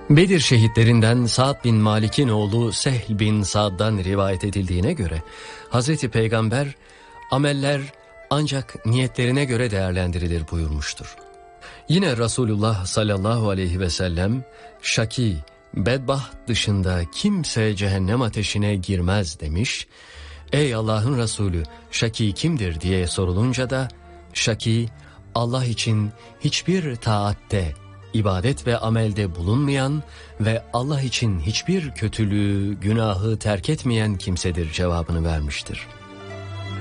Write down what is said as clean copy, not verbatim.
Bedir şehitlerinden Sa'd bin Malik'in oğlu Sehl bin Sa'd'dan rivayet edildiğine göre Hazreti Peygamber ameller ancak niyetlerine göre değerlendirilir buyurmuştur. Yine Resulullah sallallahu aleyhi ve sellem şaki, bedbaht dışında kimse cehennem ateşine girmez demiş. Ey Allah'ın Resulü, şaki kimdir diye sorulunca da şaki Allah için hiçbir taatte, ibadet ve amelde bulunmayan ve Allah için hiçbir kötülüğü, günahı terk etmeyen kimsedir cevabını vermiştir.